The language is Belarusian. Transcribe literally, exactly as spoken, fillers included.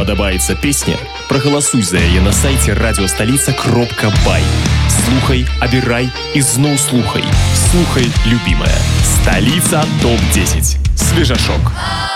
падабаецца песня, прагаласуй за яе на сайце радиостолица кропка бай. Слухай, абірай і зноў слухай. Слухай, любимая. Столица топ десять. Свежашок.